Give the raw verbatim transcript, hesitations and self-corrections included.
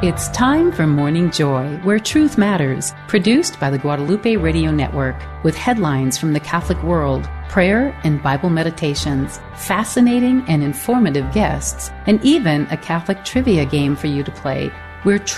It's time for Morning Joy, where truth matters, produced by the Guadalupe Radio Network, with headlines from the Catholic world, prayer and Bible meditations, fascinating and informative guests, and even a Catholic trivia game for you to play. We're